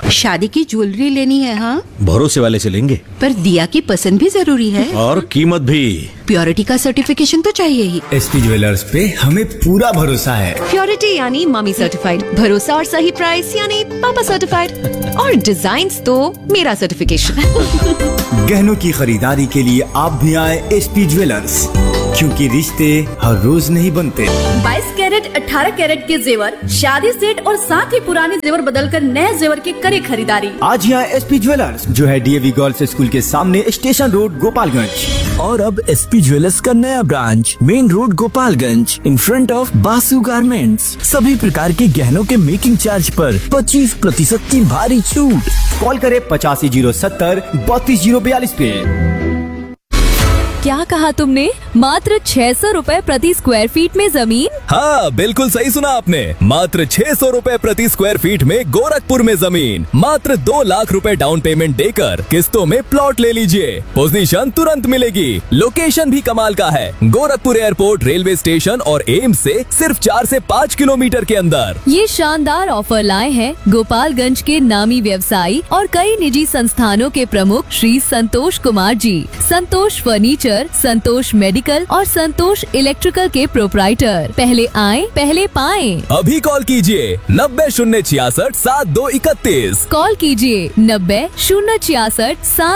शादी की ज्वेलरी लेनी है। हाँ, भरोसे वाले से लेंगे। पर दिया की पसंद भी जरूरी है और कीमत भी। प्योरिटी का सर्टिफिकेशन तो चाहिए ही। एसपी ज्वेलर्स पे हमें पूरा भरोसा है। प्योरिटी यानी मम्मी सर्टिफाइड, भरोसा और सही प्राइस यानी पापा सर्टिफाइड, और डिजाइन्स तो मेरा सर्टिफिकेशन। गहनों की खरीदारी के लिए आप भी आए एसपी ज्वेलर्स, क्योंकि रिश्ते हर रोज नहीं बनते। 22 कैरेट 18 कैरेट के जेवर, शादी सेट और साथ ही पुराने जेवर बदलकर नए जेवर की करे खरीदारी। आज यहाँ एसपी ज्वेलर्स जो है डीएवी गर्ल्स स्कूल के सामने, स्टेशन रोड, गोपालगंज। और अब एसपी ज्वेलर्स का नया branch main road, Gopalganj, in front of बासु गारमेंट्स। सभी प्रकार के गहनों के मेकिंग चार्ज पर 25% की भारी छूट। कॉल करे 8507 32 पे। क्या कहा तुमने? मात्र 600 रुपए प्रति स्क्वायर फीट में जमीन? हाँ, बिल्कुल सही सुना आपने। मात्र 600 रुपए प्रति स्क्वायर फीट में गोरखपुर में जमीन। मात्र 2 लाख रुपए डाउन पेमेंट देकर किस्तों में प्लॉट ले लीजिए। पोजीशन तुरंत मिलेगी। लोकेशन भी कमाल का है। गोरखपुर एयरपोर्ट, रेलवे स्टेशन और एम्स से सिर्फ 4 से 5 किलोमीटर के अंदर। ये शानदार ऑफर लाए हैं गोपालगंज के नामी व्यवसायी और कई निजी संस्थानों के प्रमुख श्री संतोष कुमार जी। संतोष फर्नीचर, संतोष मेडिकल और संतोष इलेक्ट्रिकल के प्रोप्राइटर। पहले आएं, पहले पाएं। अभी कॉल कीजिए 90 066 7231। कॉल कीजिए 90 066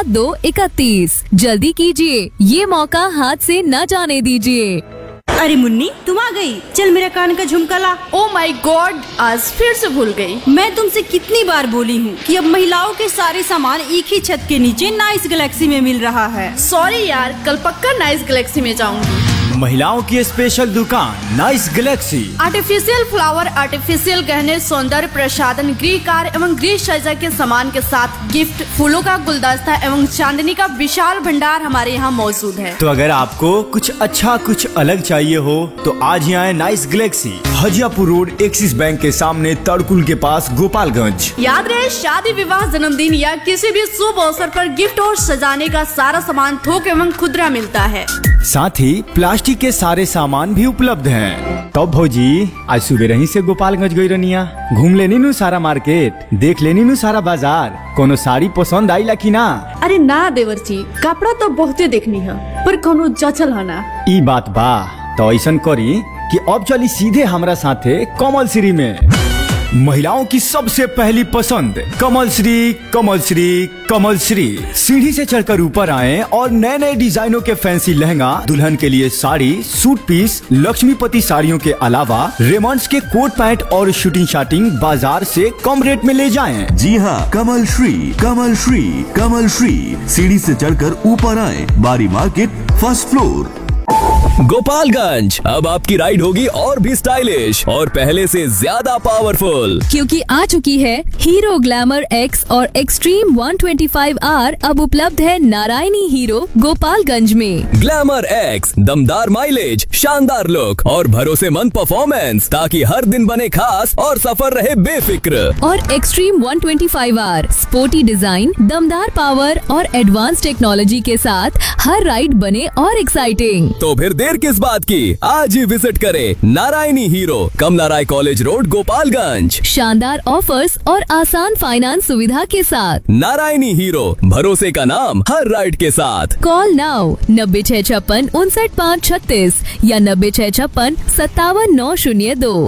7231। जल्दी कीजिए, ये मौका हाथ से न जाने दीजिए। अरे मुन्नी, तुम आ गई। चल मेरा कान का झुमका ला। ओ माय गॉड, आज फिर से भूल गई। मैं तुमसे कितनी बार बोली हूँ कि अब महिलाओं के सारे सामान एक ही छत के नीचे नाइस गैलेक्सी में मिल रहा है। सॉरी यार, कल पक्का नाइस गैलेक्सी में जाऊंगी। महिलाओं की स्पेशल दुकान nice Galaxy. Artificial flower, artificial गहने, सौंदर्य प्रसाधन, गृह कार्य एवं गृह सज्जा के सामान के साथ गिफ्ट, फूलों का गुलदस्ता एवं चांदनी का विशाल भंडार हमारे यहाँ मौजूद है। तो अगर आपको कुछ अच्छा, कुछ अलग चाहिए हो तो आज ही आए nice Galaxy, Hajiyapur road, axis bank के सामने, तड़कुल के पास, गोपालगंज। याद रहे, शादी, विवाह, जन्मदिन या किसी भी शुभ अवसर पर गिफ्ट और सजाने का सारा सामान थोक एवं खुदरा मिलता है। साथ ही प्लास्टिक के सारे सामान भी उपलब्ध हैं। तो भौजी, आज सुबह रही से गोपालगंज गई रनिया, घूम लेनी नु सारा मार्केट, देख लेनी नु सारा बाजार। कोनो साड़ी पसंद आई ला की ना? अरे ना देवर जी, कपड़ा तो बहुते देखनी है, पर कोनो जचल है ना। ई बात बा, तो ऐसा करी कि अब चली सीधे हमरा साथे कमल श्री में। महिलाओं की सबसे पहली पसंद कमल श्री, कमल श्री, कमल श्री। सीढ़ी से चढ़कर ऊपर आए और नए नए डिजाइनों के फैंसी लहंगा, दुल्हन के लिए साड़ी, सूट पीस, लक्ष्मीपति साड़ियों के अलावा रेमंड्स के कोट पैंट और शूटिंग शाटिंग बाजार से कम रेट में ले जाएं। जी हाँ, कमल श्री, कमल श्री, कमल श्री। सीढ़ी से चढ़कर ऊपर आए, बारी मार्केट, फर्स्ट फ्लोर, गोपालगंज। अब आपकी राइड होगी और भी स्टाइलिश और पहले से ज्यादा पावरफुल, क्योंकि आ चुकी है हीरो ग्लैमर एक्स और एक्सट्रीम 125R। अब उपलब्ध है नारायणी हीरो गोपालगंज में। ग्लैमर एक्स, दमदार माइलेज, शानदार लुक और भरोसेमंद परफॉर्मेंस, ताकि हर दिन बने खास और सफर रहे बेफिक्र। और एक्सट्रीम 125R, स्पोर्टी डिजाइन, दमदार पावर और एडवांस टेक्नोलॉजी के साथ हर राइड बने और एक्साइटिंग। तो फिर देर किस बात की, आज ही विजिट करें नारायणी हीरो, कमला राय कॉलेज रोड, गोपालगंज। शानदार ऑफर्स और आसान फाइनेंस सुविधा के साथ। नारायणी हीरो, भरोसे का नाम हर राइड के साथ। कॉल नाउ 90 656 59 536 या 90 656 57 902।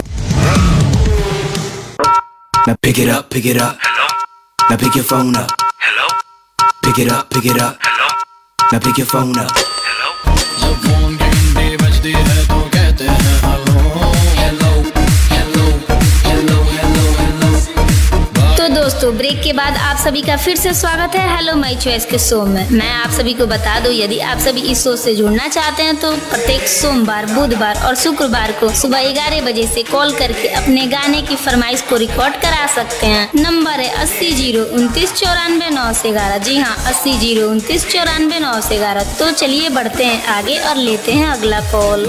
Now pick it up, pick it up. Hello. Now pick your phone up. Hello. Pick it up, pick it up. Hello. Now pick your phone up. Hello. जब फोन घंटे बजते हैं तो कहते हैं hello hello hello hello hello hello. तो दोस्तों, break के बाद आप सभी का फिर से स्वागत है हेलो माय चॉइस के शो में। मैं आप सभी को बता दूं, यदि आप सभी इस शो से जुड़ना चाहते हैं तो प्रत्येक सोमवार, बुधवार और शुक्रवार को सुबह 11 बजे से कॉल करके अपने गाने की फरमाइश को रिकॉर्ड करा सकते हैं। नंबर है 80 029 94 911। जी हाँ, 80 029 94 911। तो चलिए बढ़ते हैं आगे और लेते हैं अगला कॉल।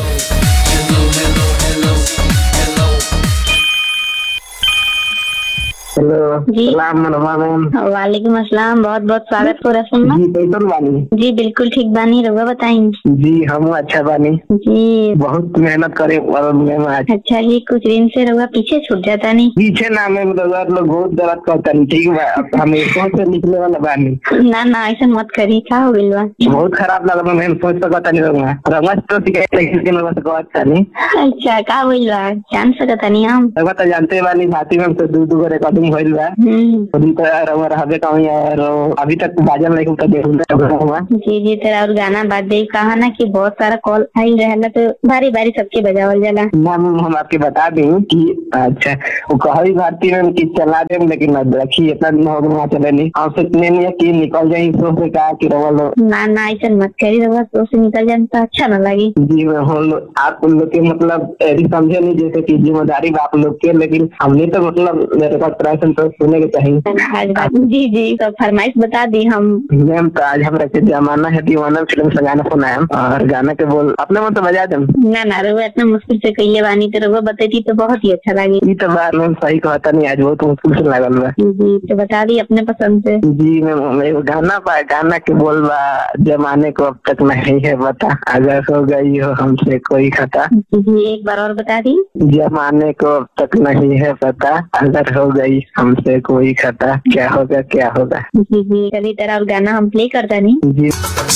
हेलो जी। सलाम मनोरमा मैम। वालेकुम अस्सलाम, बहुत बहुत स्वागत हो रसूल में। जी कैसन बानी? जी बिल्कुल ठीक बानी, रहुआ बताएंगे। जी हम अच्छा बानी। जी बहुत मेहनत करे मैम आज। अच्छा जी, कुछ दिन से रहुआ पीछे छूट जाता नहीं। पीछे ना मैम, रउआ लोग बहुत दर्द करता नहीं। ठीक बा, हम सोच से निकले वाला बानी। ना ना ऐसा मत करी, का हो गइल बा? बहुत खराब लगा मैम, सोच सकता नहीं रउआ। रउआ तो शिकायत लेकिन रउआ तो अच्छा नहीं। अच्छा का होइल बा, जान सकता नहीं हम। रउआ तो जानते बानी भाती मैम से दू गो रिकॉर्डिंग होइल बा। अभी तो रउआ रहबे कहूं यार, अभी तक बाजल नहीं तो देखूंगा। जी जी, तेरा और गाना बात दे कहा ना कि बहुत सारा कॉल आई रहला तो बारी बारी सबके बजावल जाला। मैम हम आपके बता दें कि अच्छा वो कही भारती मैम की चला दे, लेकिन अब रखी इतना दिन हो गया चले नहीं। आपसे इतने नहीं है कि निकल जाए शो से, कहा कि रवा लो। ना ना ऐसा मत करी, रवा शो से निकल जाए तो अच्छा न लगी। जी मैम, हम आप लोग के मतलब ऐसी समझे नहीं जैसे कि जिम्मेदारी आप लोग के, लेकिन हमने तो मतलब मेरे पास प्रश्न तो सुने के चाहिए। जी जी, तो फरमाइश बता दी हम। मैम तो आज हम रखे जमाना है दीवाना फिल्म से गाना सुनाए और गाना के बोल अपने मन तो बजा दे। ना ना रवा इतना मुश्किल से कैले बानी, तो रवा बताती तो बहुत ही अच्छा लगी। ये तो बात मैम सही कहता नहीं, आज बहुत मुश्किल से लगल बा। जी तो बता दी अपने पसंद से। जी मैम एगो गाना बा, गाना के बोल बा जमाने को अब तक नहीं है बता, अगर हो गई हो हमसे कोई खता। जी एक बार और बता दी। जमाने को अब तक नहीं है पता, अगर हो गई हमसे कोई खता, क्या होगा क्या होगा। जी जी, चलिए तेरा और गाना हम प्ले करता नहीं। जी